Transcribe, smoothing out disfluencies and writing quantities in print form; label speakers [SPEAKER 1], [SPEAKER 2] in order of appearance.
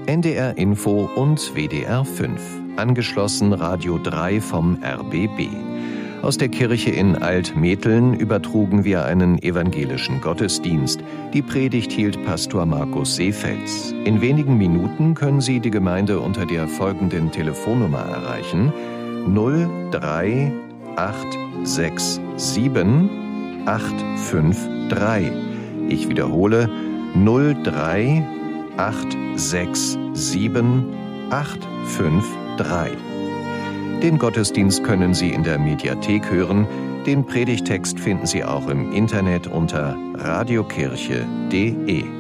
[SPEAKER 1] NDR Info und WDR 5. Angeschlossen Radio 3 vom RBB. Aus der Kirche in Altmetteln übertrugen wir einen evangelischen Gottesdienst. Die Predigt hielt Pastor Markus Seefels. In wenigen Minuten können Sie die Gemeinde unter der folgenden Telefonnummer erreichen: 03867 853. Ich wiederhole: 03867 853. Den Gottesdienst können Sie in der Mediathek hören. Den Predigtext finden Sie auch im Internet unter radiokirche.de.